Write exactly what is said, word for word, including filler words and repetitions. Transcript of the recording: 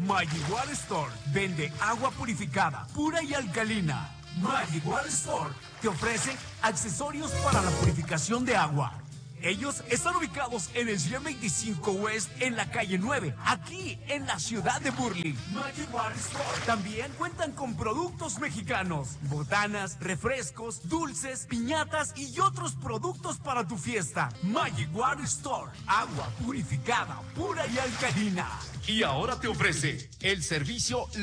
Magic Water Store vende agua purificada, pura y alcalina. Magic Water Store te ofrece accesorios para la purificación de agua. Ellos están ubicados en el cien veinticinco West, en la calle nueve, aquí en la ciudad de Burley. Magic Water Store. También cuentan con productos mexicanos, botanas, refrescos, dulces, piñatas y otros productos para tu fiesta. Magic Water Store, agua purificada, pura y alcalina. Y ahora te ofrece el servicio